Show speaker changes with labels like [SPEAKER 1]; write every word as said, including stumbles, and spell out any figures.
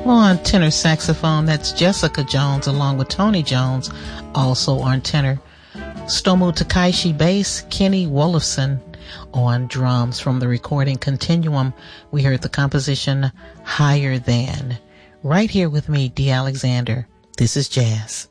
[SPEAKER 1] On tenor saxophone, that's Jessica Jones along with Tony Jones, also on tenor. Stomu Takaishi bass, Kenny Wolfson on drums. From the recording Continuum, we heard the composition Higher Than. Right here with me, Dee Alexander. This is Jazz.